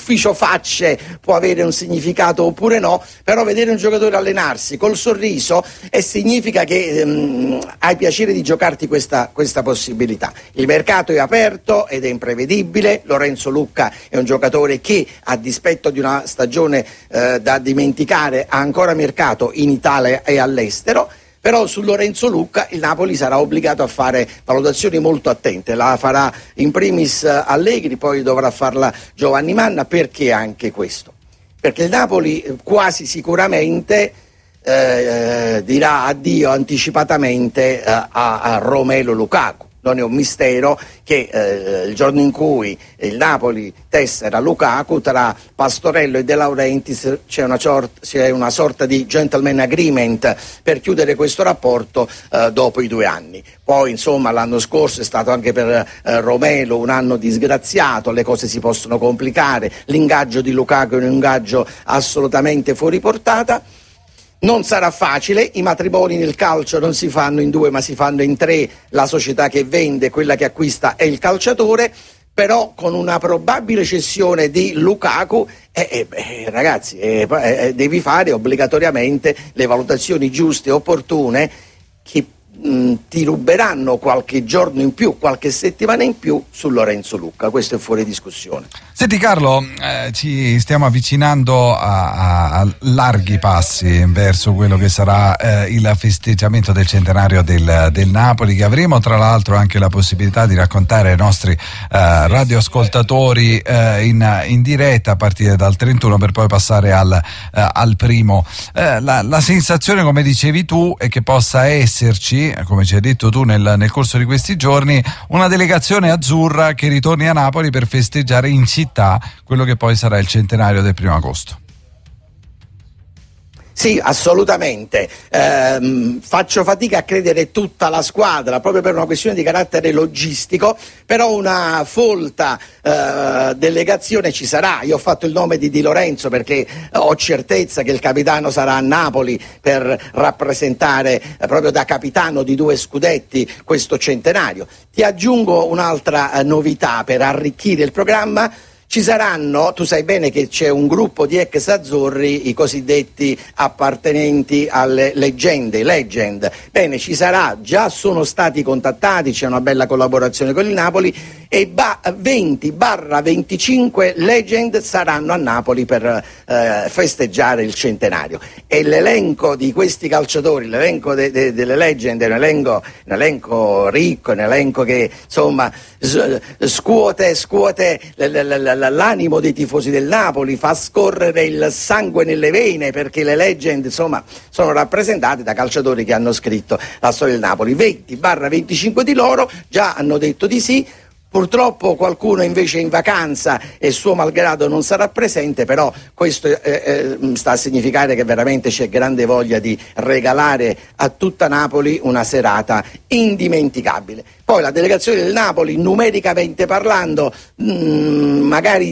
l'ufficio facce può avere un significato oppure no, però vedere un giocatore allenarsi col sorriso significa che hai piacere di giocarti questa possibilità. Il mercato è aperto ed è imprevedibile. Lorenzo Lucca è un giocatore che, a dispetto di una stagione da dimenticare, ha ancora mercato in Italia e all'estero. Però su Lorenzo Lucca il Napoli sarà obbligato a fare valutazioni molto attente. La farà in primis Allegri, poi dovrà farla Giovanni Manna. Perché anche questo? Perché il Napoli quasi sicuramente dirà addio anticipatamente a Romelu Lukaku. Non è un mistero che il giorno in cui il Napoli tessera Lukaku, tra Pastorello e De Laurentiis c'è una sorta di gentleman agreement per chiudere questo rapporto dopo i 2 anni. Poi insomma l'anno scorso è stato anche per Romelu un anno disgraziato, le cose si possono complicare, l'ingaggio di Lukaku è un ingaggio assolutamente fuori portata. Non sarà facile, i matrimoni nel calcio non si fanno in 2 ma si fanno in 3, la società che vende, quella che acquista è il calciatore, però con una probabile cessione di Lukaku ragazzi devi fare obbligatoriamente le valutazioni giuste e opportune che ti ruberanno qualche giorno in più, qualche settimana in più su Lorenzo Lucca. Questo è fuori discussione. Senti Carlo, ci stiamo avvicinando a larghi passi verso quello che sarà il festeggiamento del centenario del Napoli, che avremo tra l'altro anche la possibilità di raccontare ai nostri radioascoltatori in diretta a partire dal 31 per poi passare al primo. La sensazione, come dicevi tu, è che possa esserci, come ci hai detto tu nel corso di questi giorni, una delegazione azzurra che ritorni a Napoli per festeggiare in città quello che poi sarà il centenario del 1 agosto. Sì, assolutamente. Faccio fatica a credere tutta la squadra, proprio per una questione di carattere logistico, però una folta delegazione ci sarà. Io ho fatto il nome di Di Lorenzo perché ho certezza che il capitano sarà a Napoli per rappresentare proprio da capitano di 2 scudetti questo centenario. Ti aggiungo un'altra novità per arricchire il programma. Ci saranno, tu sai bene che c'è un gruppo di ex azzurri, i cosiddetti appartenenti alle legend. Bene, ci sarà, già sono stati contattati, c'è una bella collaborazione con il Napoli e 20-25 legend saranno a Napoli per festeggiare il centenario. E l'elenco di questi calciatori, l'elenco delle legend è un elenco ricco, un elenco che insomma scuote l'animo dei tifosi del Napoli, fa scorrere il sangue nelle vene, perché le legend insomma sono rappresentate da calciatori che hanno scritto la storia del Napoli. 20-25 di loro già hanno detto di sì. Purtroppo qualcuno invece è in vacanza e suo malgrado non sarà presente, però questo sta a significare che veramente c'è grande voglia di regalare a tutta Napoli una serata indimenticabile. Poi la delegazione del Napoli, numericamente parlando, magari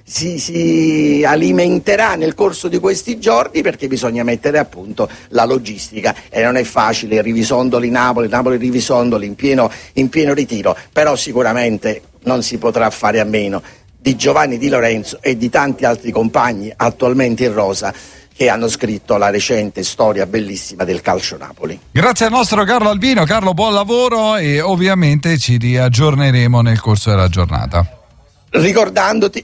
si alimenterà nel corso di questi giorni, perché bisogna mettere a punto la logistica e non è facile. Rivisondoli Napoli Rivisondoli in pieno ritiro, però sicuramente non si potrà fare a meno di Giovanni Di Lorenzo e di tanti altri compagni attualmente in rosa che hanno scritto la recente storia bellissima del calcio Napoli. Grazie al nostro Carlo Albino. Carlo, buon lavoro e ovviamente ci riaggiorneremo nel corso della giornata. Ricordandoti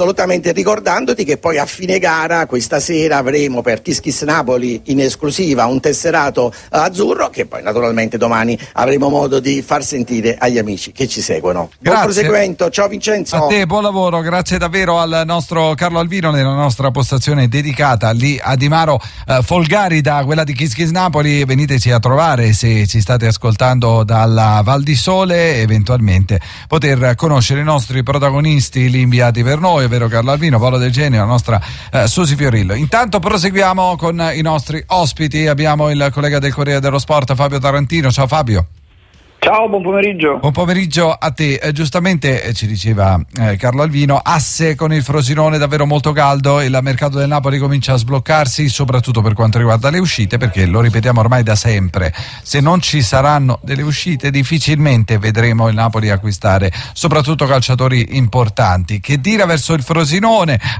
che poi a fine gara questa sera avremo per Kiss Kiss Napoli in esclusiva un tesserato azzurro che poi naturalmente domani avremo modo di far sentire agli amici che ci seguono. Grazie. Buon proseguimento, ciao Vincenzo. A te buon lavoro, grazie davvero al nostro Carlo Albino nella nostra postazione dedicata lì a Di Maro Folgarida, quella di Kiss Kiss Napoli. Veniteci a trovare se ci state ascoltando dalla Val di Sole, eventualmente poter conoscere i nostri protagonisti lì inviati per noi, ovvero Carlo Albino, Paolo Del Genio, la nostra Susi Fiorillo. Intanto proseguiamo con i nostri ospiti. Abbiamo il collega del Corriere dello Sport, Fabio Tarantino. Ciao Fabio. Ciao, buon pomeriggio. Buon pomeriggio a te. Giustamente ci diceva Carlo Albino, asse con il Frosinone davvero molto caldo, il mercato del Napoli comincia a sbloccarsi, soprattutto per quanto riguarda le uscite, perché lo ripetiamo ormai da sempre, se non ci saranno delle uscite difficilmente vedremo il Napoli acquistare soprattutto calciatori importanti. Che dire verso il Frosinone?